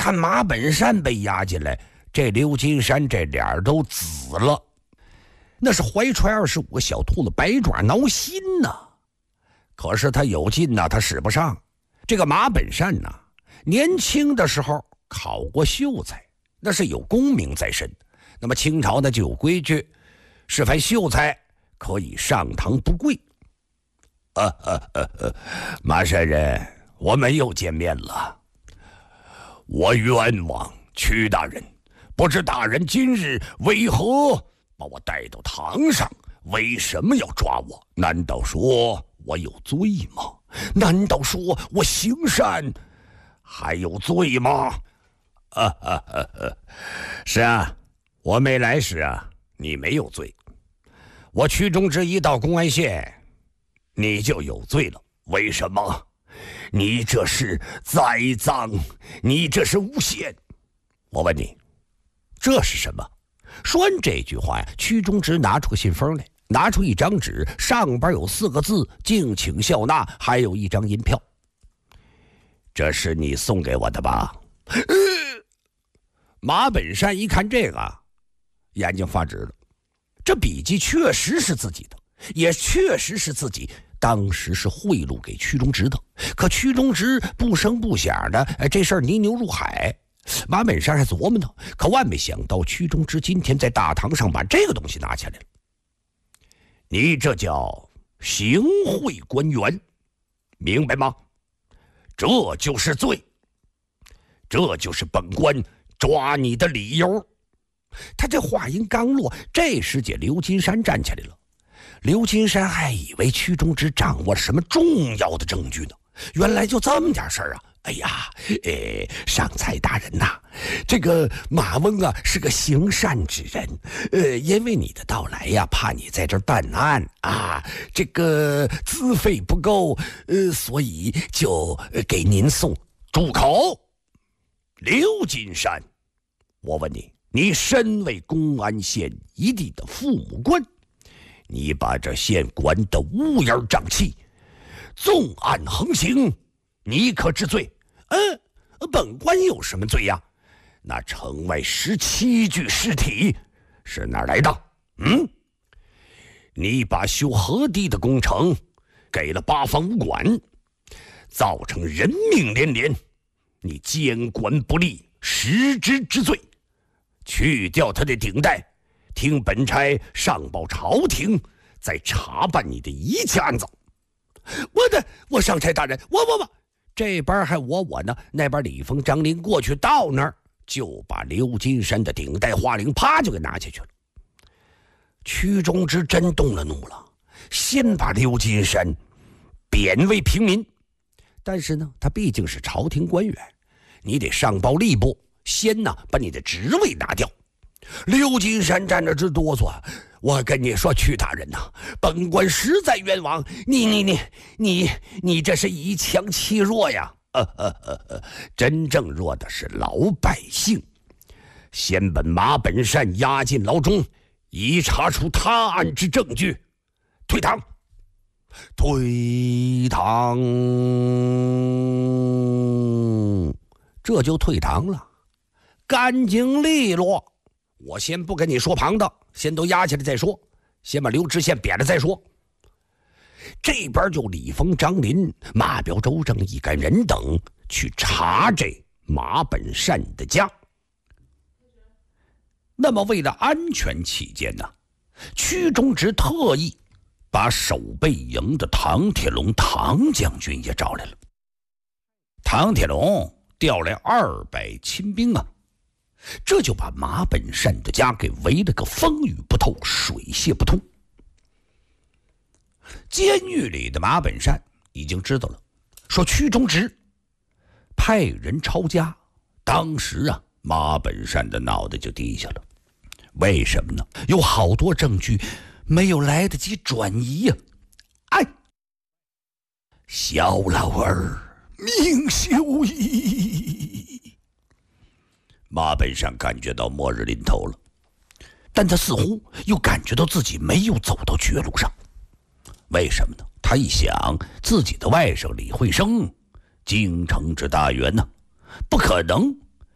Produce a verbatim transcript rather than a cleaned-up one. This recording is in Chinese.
看马本善被押进来，这刘金山这脸都紫了。那是怀揣二十五个小兔子，百爪挠心呐、啊。可是他有劲呐、啊，他使不上。这个马本善呐、啊，年轻的时候考过秀才，那是有功名在身。那么清朝呢就有规矩，是凡秀才可以上堂不跪。啊啊啊啊！马山人，我们又见面了。我冤枉屈大人，不知大人今日为何把我带到堂上？为什么要抓我？难道说我有罪吗？难道说我行善还有罪吗？啊啊啊啊！是啊，我没来时啊，你没有罪。我屈中之一到公安县，你就有罪了。为什么？你这是栽赃，你这是诬陷。我问你，这是什么？说完这句话呀，屈中之拿出个信封来，拿出一张纸，上边有四个字：敬请笑纳，还有一张银票。这是你送给我的吧？呃、马本善一看这个，眼睛发直了。这笔记确实是自己的，也确实是自己当时是贿赂给屈中直的。可屈中直不声不响的，哎，这事儿泥牛入海。马本善还琢磨呢，可万没想到屈中直今天在大堂上把这个东西拿起来了。你这叫行贿官员，明白吗？这就是罪，这就是本官抓你的理由。他这话音刚落，这时节刘金山站起来了。刘金山还以为屈中直掌握了什么重要的证据呢，原来就这么点事儿啊！哎呀，哎，上蔡大人呐、啊，这个马翁啊是个行善之人，呃，因为你的到来呀，怕你在这儿办案啊，这个资费不够，呃，所以就给您送。住口！刘金山，我问你，你身为公安县一地的父母官，你把这县管得乌烟瘴气，纵案横行，你可知罪？嗯，本官有什么罪呀？那城外十七具尸体是哪儿来的？嗯，你把修河堤的工程给了八方五管，造成人命连连，你监管不力，失职之罪。去掉他的顶戴，听本差上报朝廷，再查办你的一切案子。我的，我上差大人，我我我。这边还我我呢，那边李峰、张林过去到那儿，就把刘金山的顶戴花翎啪就给拿下去了。屈中之真动了怒了，先把刘金山贬为平民，但是呢，他毕竟是朝廷官员，你得上报吏部，先呢把你的职位拿掉。刘金山站着直哆嗦，我跟你说，屈大人呐、啊，本官实在冤枉你，你你你你这是以强欺弱呀！呃呃呃呃，真正弱的是老百姓。先本马本善押进牢中，已查出他案之证据，退堂，退堂，这就退堂了，干净利落。我先不跟你说旁的，先都押起来再说，先把刘知县贬了再说。这边就李峰、张林、马彪、周正一干人等去查这马本善的家。那么为了安全起见呢，屈中直特意把守备营的唐铁龙唐将军也找来了。唐铁龙调来二百亲兵啊，这就把马本善的家给围了个风雨不透，水泄不通。监狱里的马本善已经知道了，说屈中直派人抄家。当时啊，马本善的脑袋就低下了。为什么呢？有好多证据没有来得及转移呀、啊！哎，小老儿命休矣！马本善感觉到末日临头了，但他似乎又感觉到自己没有走到绝路上。为什么呢？他一想，自己的外甥李惠生，京城之大员呢，不可能